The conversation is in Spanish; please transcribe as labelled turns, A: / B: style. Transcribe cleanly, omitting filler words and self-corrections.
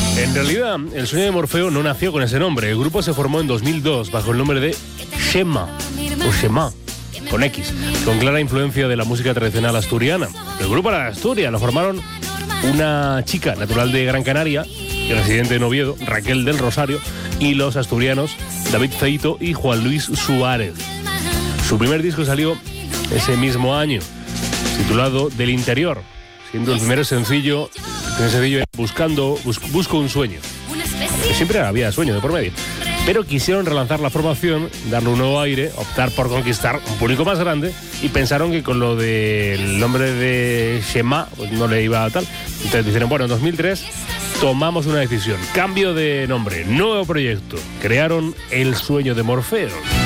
A: En realidad, el sueño de Morfeo no nació con ese nombre. El grupo se formó en 2002 bajo el nombre de Shema, o Shema, con X, con clara influencia de la música tradicional asturiana. El grupo era de Asturias, lo formaron una chica natural de Gran Canaria y residente en Oviedo, Raquel del Rosario, y los asturianos David Feito y Juan Luis Suárez. Su primer disco salió ese mismo año, titulado Del Interior, siendo el primer sencillo Busco un sueño. Siempre había sueño de por medio. Pero quisieron relanzar la formación, darle un nuevo aire, optar por conquistar un público más grande y pensaron que con lo del nombre de Shema pues no le iba a tal. Entonces dijeron, bueno, en 2003 tomamos una decisión, cambio de nombre, nuevo proyecto. Crearon El Sueño de Morfeo.